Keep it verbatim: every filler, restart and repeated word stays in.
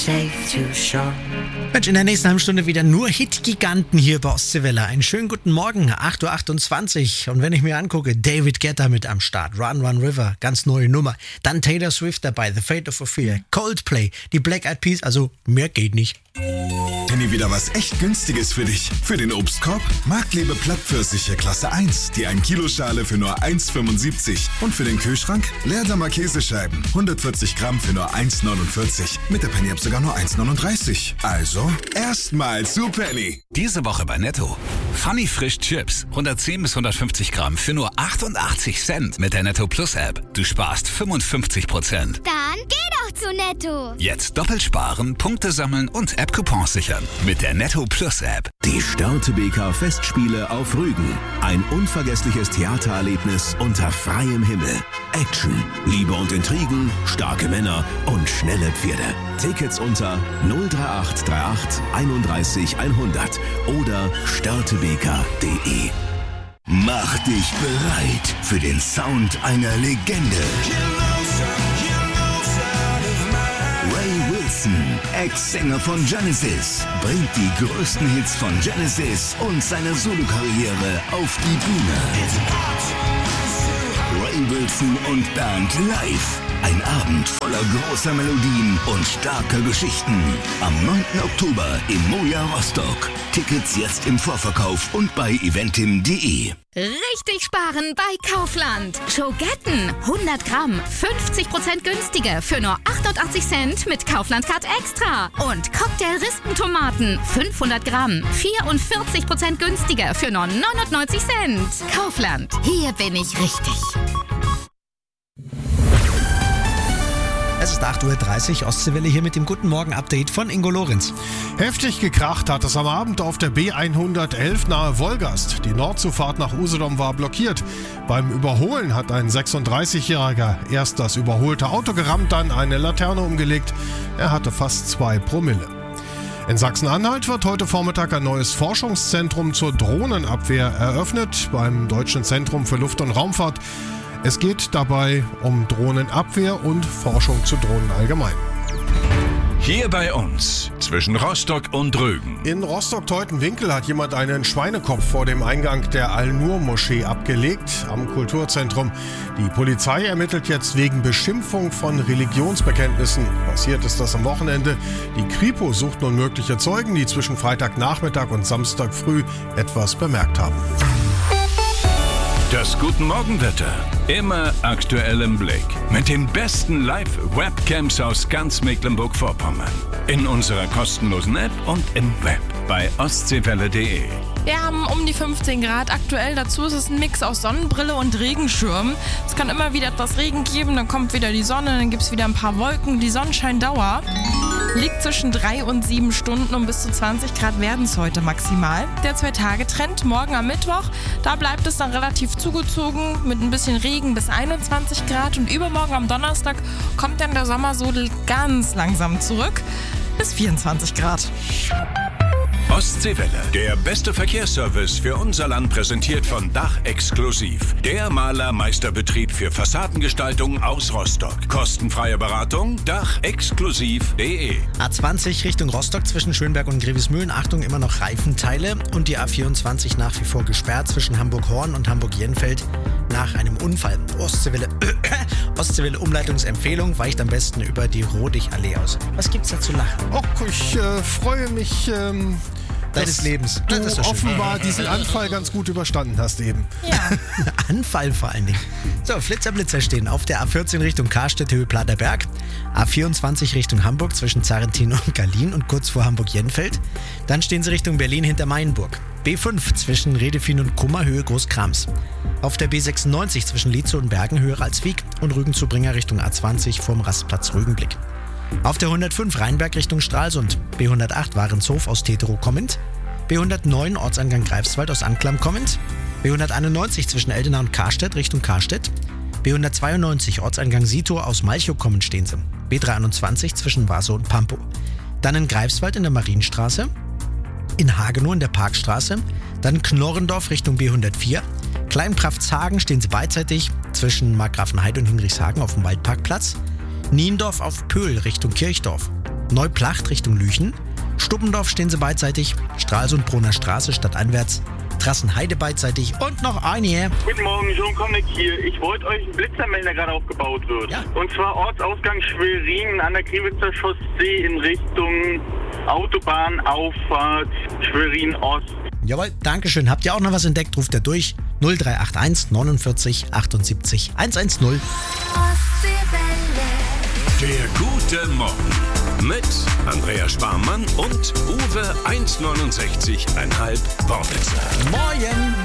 safe to shore. Mensch, in der nächsten halben Stunde wieder nur Hit-Giganten hier bei Ostseewelle. Einen schönen guten Morgen, acht Uhr achtundzwanzig. Und wenn ich mir angucke, David Guetta mit am Start, Run Run River, ganz neue Nummer. Dann Taylor Swift dabei, The Fate of Ophelia, Coldplay, die Black Eyed Peas, also mehr geht nicht. Penny, wieder was echt Günstiges für dich. Für den Obstkorb Marktlebe Plattpfirsiche Klasse eins, die ein Kilo Schale für nur eins Komma fünfundsiebzig. Und für den Kühlschrank Leerdamer Käsescheiben, hundertvierzig Gramm für nur eins Komma neunundvierzig. Mit der Penny App sogar nur eins Komma neununddreißig. Also erstmal zu Penny. Diese Woche bei Netto. Funny Frisch Chips, hundertzehn bis hundertfünfzig Gramm für nur achtundachtzig Cent mit der Netto Plus App. Du sparst fünfundfünfzig Prozent. Dann geh doch zu Netto. Jetzt doppelt sparen, Punkte sammeln und App-Coupons sichern mit der Netto Plus App. Die Störtebeker Festspiele auf Rügen. Ein unvergessliches Theatererlebnis unter freiem Himmel. Action, Liebe und Intrigen, starke Männer und schnelle Pferde. Tickets unter null drei acht drei acht einunddreißig hundert oder störtebeker punkt de. Mach dich bereit für den Sound einer Legende. Ray Wilson, Ex-Sänger von Genesis, bringt die größten Hits von Genesis und seine Solokarriere auf die Bühne. Ray Wilson und Band live. Ein Abend voller großer Melodien und starker Geschichten. Am neunten Oktober im Moja Rostock. Tickets jetzt im Vorverkauf und bei eventim punkt de. Richtig sparen bei Kaufland. Schogetten hundert Gramm, fünfzig Prozent günstiger für nur achtundachtzig Cent mit Kaufland Card Extra. Und Cocktail-Rispentomaten fünfhundert Gramm, vierundvierzig Prozent günstiger für nur neunundneunzig Cent. Kaufland, hier bin ich richtig. Es ist acht Uhr dreißig, Ostseewelle hier mit dem Guten Morgen-Update von Ingo Lorenz. Heftig gekracht hat es am Abend auf der B hundertelf nahe Wolgast. Die Nordzufahrt nach Usedom war blockiert. Beim Überholen hat ein sechsunddreißigjähriger erst das überholte Auto gerammt, dann eine Laterne umgelegt. Er hatte fast zwei Promille. In Sachsen-Anhalt wird heute Vormittag ein neues Forschungszentrum zur Drohnenabwehr eröffnet beim Deutschen Zentrum für Luft- und Raumfahrt. Es geht dabei um Drohnenabwehr und Forschung zu Drohnen allgemein. Hier bei uns, zwischen Rostock und Rügen. In Rostock-Teutenwinkel hat jemand einen Schweinekopf vor dem Eingang der Al-Nur-Moschee abgelegt, am Kulturzentrum. Die Polizei ermittelt jetzt wegen Beschimpfung von Religionsbekenntnissen. Passiert ist das am Wochenende. Die Kripo sucht nun mögliche Zeugen, die zwischen Freitagnachmittag und Samstag früh etwas bemerkt haben. Das Guten Morgenwetter. Immer aktuell im Blick. Mit den besten Live-Webcams aus ganz Mecklenburg-Vorpommern. In unserer kostenlosen App und im Web bei ostseewelle punkt de. Wir haben um die fünfzehn Grad aktuell. Dazu ist es ein Mix aus Sonnenbrille und Regenschirm. Es kann immer wieder etwas Regen geben, dann kommt wieder die Sonne, dann gibt es wieder ein paar Wolken. Die Sonnenscheindauer liegt zwischen drei und sieben Stunden und bis zu zwanzig Grad werden es heute maximal. Der Zwei-Tage-Trend morgen am Mittwoch, da bleibt es dann relativ zugezogen mit ein bisschen Regen bis einundzwanzig Grad. Und übermorgen am Donnerstag kommt dann der Sommersodel ganz langsam zurück bis vierundzwanzig Grad. Ostseewelle, der beste Verkehrsservice für unser Land, präsentiert von Dach Exklusiv. Der Malermeisterbetrieb für Fassadengestaltung aus Rostock. Kostenfreie Beratung, dach exklusiv punkt de. A zwanzig Richtung Rostock zwischen Schönberg und Grevesmühlen. Achtung, immer noch Reifenteile. Und die A vierundzwanzig nach wie vor gesperrt zwischen Hamburg-Horn und Hamburg-Jenfeld nach einem Unfall. Ostseewelle, Ostseewelle Umleitungsempfehlung, weicht am besten über die Rodig-Allee aus. Was gibt's da zu lachen? Och, ich äh, freue mich, ähm, Deines dass Lebens. du Das ist doch schön. offenbar diesen Anfall ganz gut überstanden hast eben. Ja. Anfall vor allen Dingen. So, Flitzer, Blitzer stehen auf der A vierzehn Richtung Karstedt, Höhe Platerberg. A vierundzwanzig Richtung Hamburg zwischen Zarrentin und Gallien und kurz vor Hamburg-Jenfeld. Dann stehen sie Richtung Berlin hinter Mainburg. B fünf zwischen Redefin und Kummer, Höhe Großkrams. Auf der B sechsundneunzig zwischen Lietzow und Bergen, Höhe Ralswiek und Rügen-Zubringer Richtung A zwanzig vorm Rastplatz Rügenblick. Auf der hundertfünf Rheinberg Richtung Stralsund, B hundertacht Warenshof aus Teterow kommend, B hundertneun Ortsangang Greifswald aus Anklam kommend, B hunderteinundneunzig zwischen Eldena und Karstedt Richtung Karstedt, B hundertzweiundneunzig Ortsangang Sitow aus Malchow kommend stehen sie, B dreiundzwanzig zwischen Warsow und Pampow. Dann in Greifswald in der Marienstraße, in Hagenow in der Parkstraße, dann Knorrendorf Richtung B hundertvier, Kleinkraftshagen stehen sie beidseitig zwischen Markgrafenheide und Hinrichshagen auf dem Waldparkplatz, Niendorf auf Pöhl Richtung Kirchdorf, Neuplacht Richtung Lüchen. Stuppendorf stehen sie beidseitig. Stralsund-Brunner Straße stadtanwärts. Trassenheide beidseitig und noch eine. Guten Morgen, John Konek hier. Ich wollte euch einen Blitzermelder gerade aufgebaut wird. Ja. Und zwar Ortsausgang Schwerin an der Kriwitzer Chaussee in Richtung Autobahnauffahrt Schwerin Ost. Jawohl, Dankeschön. Habt ihr auch noch was entdeckt? Ruft er durch. null drei acht eins neunundvierzig achtundsiebzig hundertzehn. Der gute Morgen mit Andreas Sparmann und Uwe eins neunundsechzig Komma fünf Wortwitzer. Moin!